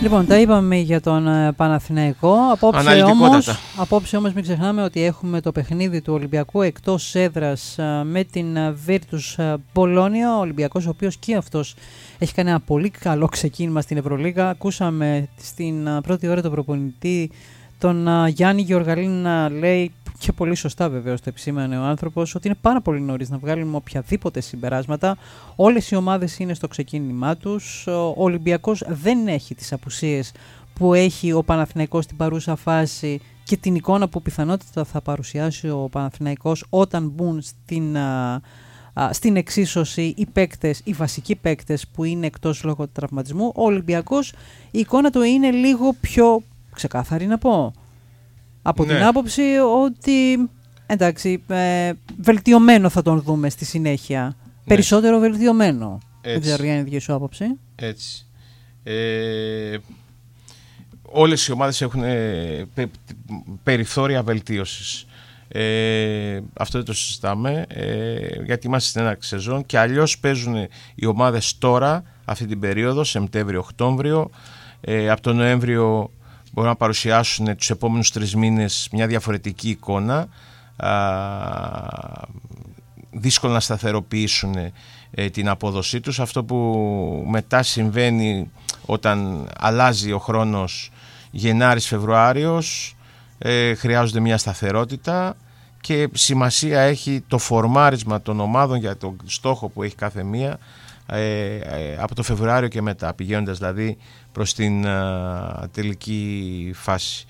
Λοιπόν, τα είπαμε για τον Παναθηναϊκό. Απόψε όμως μην ξεχνάμε ότι έχουμε το παιχνίδι του Ολυμπιακού εκτός έδρας με την Virtus Bologna. Ο Ολυμπιακός, ο οποίος και αυτός έχει κάνει ένα πολύ καλό ξεκίνημα στην Ευρωλίγα. Ακούσαμε στην πρώτη ώρα τον προπονητή, τον Γιάννη Γεωργαλή, να λέει, και πολύ σωστά βεβαίως το επισήμανε ο άνθρωπος, ότι είναι πάρα πολύ νωρίς να βγάλουμε οποιαδήποτε συμπεράσματα. Όλες οι ομάδες είναι στο ξεκίνημά τους. Ο Ολυμπιακός δεν έχει τις απουσίες που έχει ο Παναθηναϊκός στην παρούσα φάση και την εικόνα που πιθανότητα θα παρουσιάσει ο Παναθηναϊκός όταν μπουν στην εξίσωση οι παίκτες, οι βασικοί παίκτες που είναι εκτός λόγω του τραυματισμού. Ο Ολυμπιακός, η εικόνα του είναι λίγο πιο ξεκάθαρη, να πω. Από την άποψη ότι, εντάξει, βελτιωμένο θα τον δούμε στη συνέχεια. Περισσότερο βελτιωμένο. Δεν ξέρω αν είναι δική σου άποψη. Έτσι. Όλες οι ομάδες έχουν περιθώρια βελτίωσης. Αυτό δεν το συζητάμε, γιατί είμαστε στην έναρξη σεζόν και αλλιώς παίζουν οι ομάδες τώρα, αυτή την περίοδο, Σεπτέμβριο-Οκτώβριο. Από τον Νοέμβριο μπορούν να παρουσιάσουν τους επόμενους 3 μήνες μια διαφορετική εικόνα, δύσκολο να σταθεροποιήσουν την απόδοσή τους. Αυτό που μετά συμβαίνει όταν αλλάζει ο χρόνος Γενάρης-Φεβρουάριος, χρειάζονται μια σταθερότητα και σημασία έχει το φορμάρισμα των ομάδων για τον στόχο που έχει κάθε μία από το Φεβρουάριο και μετά, πηγαίνοντας δηλαδή προς την τελική φάση.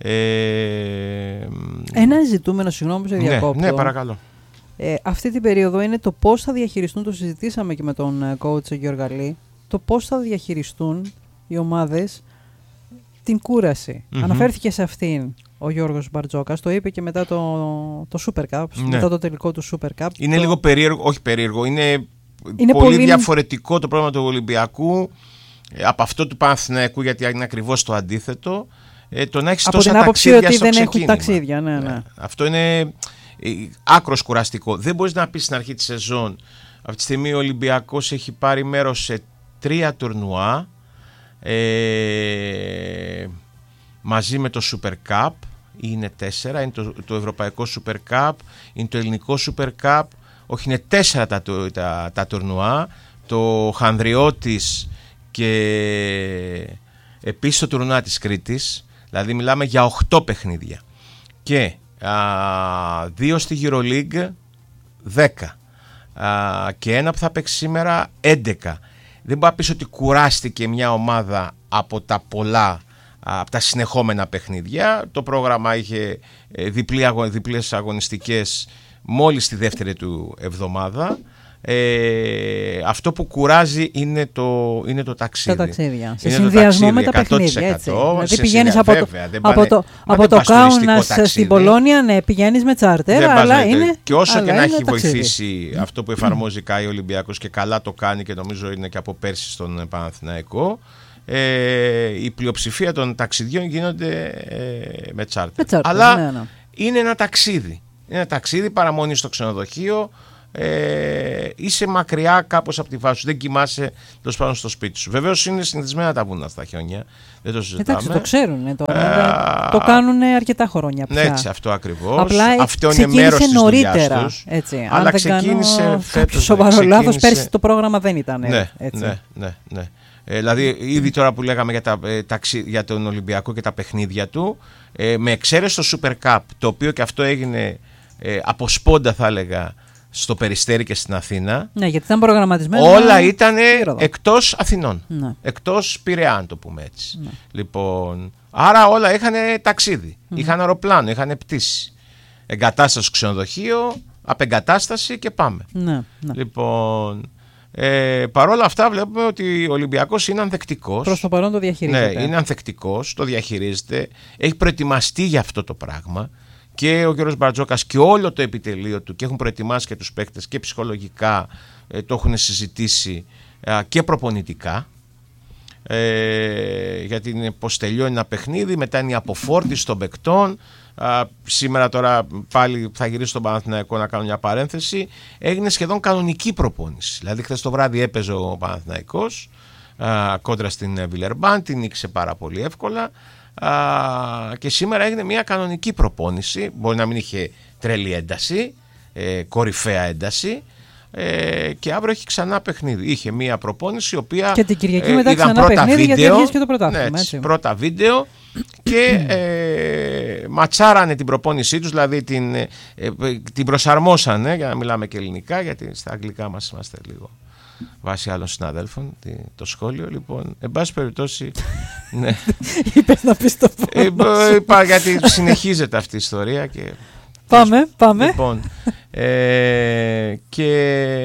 Ένα ζητούμενο, συγγνώμη που σε διακόπτω. Ναι, παρακαλώ. Αυτή την περίοδο είναι το πώς θα διαχειριστούν, το συζητήσαμε και με τον coach Γεωργαλή, το πώς θα διαχειριστούν οι ομάδες την κούραση. Αναφέρθηκε σε αυτήν ο Γιώργος Μπαρτζόκας, το είπε και μετά το Super Cup, μετά το τελικό του Super Cup. Είναι λίγο περίεργο, όχι περίεργο, είναι πολύ διαφορετικό το πρόβλημα του Ολυμπιακού από αυτό του Παναθηναϊκού, γιατί είναι ακριβώς το αντίθετο. Το να έχεις τόσα ταξίδια στο ξεκίνημα. Έχουν ταξίδια, ναι. Αυτό είναι άκρος κουραστικό. Δεν μπορείς να πεις στην αρχή της σεζόν. Αυτή τη στιγμή ο Ολυμπιακός έχει πάρει μέρος σε 3 τουρνουά μαζί με το Super Cup. Είναι 4, είναι το Ευρωπαϊκό Super Cup, είναι το Ελληνικό Super Cup. Όχι, είναι 4 τα τουρνουά. Το Χανδριώτης και επίσης το τουρνουά της Κρήτης. Δηλαδή μιλάμε για 8 παιχνίδια. Και 2 στη EuroLeague, 10. Και ένα που θα παίξει σήμερα, 11. Δεν μπορεί να πεις ότι κουράστηκε μια ομάδα από τα πολλά, από τα συνεχόμενα παιχνίδια. Το πρόγραμμα είχε διπλές αγωνιστικές μόλις τη δεύτερη του εβδομάδα. Αυτό που κουράζει είναι το ταξίδι. Τα ταξίδια. Σε συνδυασμό με τα παιχνίδια. Έτσι. Δηλαδή πηγαίνεις από το Κάουνας στην Πολόνια, ναι, πηγαίνεις με τσάρτερ, αλλά είναι. Και όσο και να έχει βοηθήσει αυτό που εφαρμόζει ο Ολυμπιακός και καλά το κάνει, και νομίζω είναι και από πέρσι στον Παναθηναϊκό, η πλειοψηφία των ταξιδιών γίνονται με τσάρτερ. Αλλά είναι ένα ταξίδι. Είναι ένα ταξίδι, παραμονή στο ξενοδοχείο. Είσαι μακριά κάπως από τη βάση σου, δεν κοιμάσαι τέλος πάντων στο σπίτι σου. Βεβαίως είναι συνηθισμένα τα βουνά στα χιόνια, δεν το συζητάμε. Εντάξει, το ξέρουν τώρα, το κάνουν αρκετά χρόνια πια. Έτσι, αυτό ακριβώς. Απλά αυτό είναι μέρος της δουλειάς τους. Έτσι, αλλά αν ξεκίνησε φέτος. Σοβαρό λάθος, πέρσι το πρόγραμμα δεν ήταν έτσι. Ναι. Δηλαδή ήδη τώρα που λέγαμε για τον Ολυμπιακό και τα παιχνίδια του, με εξαίρεση το Super Cup, το οποίο και αυτό έγινε από σπόντα, θα έλεγα, στο Περιστέρι και στην Αθήνα. Ναι, γιατί ήταν προγραμματισμένο. Όλα ήταν εκτός Αθηνών. Ναι. Εκτός Πειραιά, αν το πούμε έτσι. Ναι. Λοιπόν, άρα όλα είχαν ταξίδι. Είχαν αεροπλάνο, είχαν πτήση. Εγκατάσταση στο ξενοδοχείο, απεγκατάσταση και πάμε. Ναι. Λοιπόν, παρόλα αυτά βλέπουμε ότι ο Ολυμπιακός είναι ανθεκτικός. Προς το παρόν το διαχειρίζεται. Ναι, είναι ανθεκτικός, το διαχειρίζεται. Έχει προετοιμαστεί για αυτό το πράγμα. Και ο Γιώργος Μπαρτζόκας και όλο το επιτελείο του, και έχουν προετοιμάσει και τους παίκτες και ψυχολογικά, το έχουν συζητήσει και προπονητικά, γιατί είναι πως τελειώνει ένα παιχνίδι, μετά είναι η αποφόρτιση των παικτών. Σήμερα τώρα πάλι θα γυρίσω στον Παναθηναϊκό να κάνω μια παρένθεση. Έγινε σχεδόν κανονική προπόνηση. Δηλαδή χθες το βράδυ έπαιζε ο Παναθηναϊκός κόντρα στην Βιλερμπάν, την νίκησε πάρα πολύ εύκολα και σήμερα έγινε μια κανονική προπόνηση, μπορεί να μην είχε τρελή ένταση, κορυφαία ένταση, και αύριο έχει ξανά παιχνίδι. Είχε μια προπόνηση η οποία και την Κυριακή μετά ξανά παιχνίδι βίντεο, γιατί αρχίζει και το πρωτάθλημα. Ναι, πρώτα βίντεο και ματσάρανε την προπόνησή τους, δηλαδή την προσαρμόσανε, για να μιλάμε και ελληνικά, γιατί στα αγγλικά μας είμαστε λίγο βάσει άλλων συναδέλφων το σχόλιο. Λοιπόν, εν πάση περιπτώσει, ναι. Είπες να πεις το πρώτο. Είπα γιατί συνεχίζεται αυτή η ιστορία και... Πάμε. Λοιπόν, και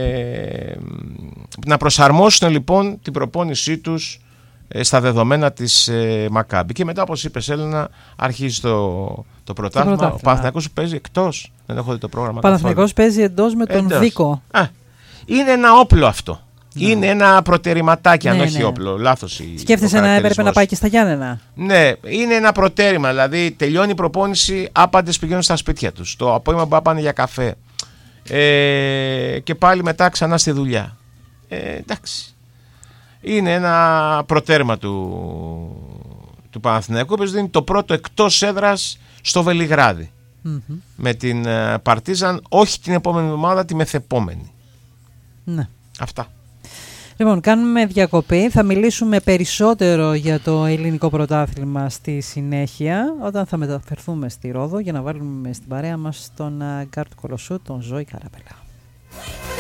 να προσαρμόσουν λοιπόν την προπόνησή τους στα δεδομένα της Μακάμπι. Και μετά, όπως είπες, Έλενα, αρχίζει το πρωτάθλημα. Ο Παναθηναϊκός παίζει εκτός. Δεν έχω δει το πρόγραμμα. Ο Παναθηναϊκός παίζει εντός με τον Δίκο. Είναι ένα όπλο αυτό. Είναι ένα προτερηματάκι, αν όχι όπλο. Λάθος. Σκέφτεσαι να έπρεπε να πάει και στα Γιάννενα. Ναι, είναι ένα προτέρημα. Δηλαδή, τελειώνει η προπόνηση, άπαντες πηγαίνουν στα σπίτια τους. Το απόγευμα πάνε για καφέ. Και πάλι μετά ξανά στη δουλειά. Εντάξει. Είναι ένα προτέρημα του Παναθηναϊκού, που είναι το πρώτο εκτός έδρας στο Βελιγράδι. Με την Παρτίζαν, όχι την επόμενη εβδομάδα, τη μεθεπόμενη. Ναι. Αυτά. Λοιπόν, κάνουμε διακοπή. Θα μιλήσουμε περισσότερο για το ελληνικό πρωτάθλημα στη συνέχεια, όταν θα μεταφερθούμε στη Ρόδο για να βάλουμε στην παρέα μας τον Γκάρτ Κολοσσού, τον Ζόη Καραπελά.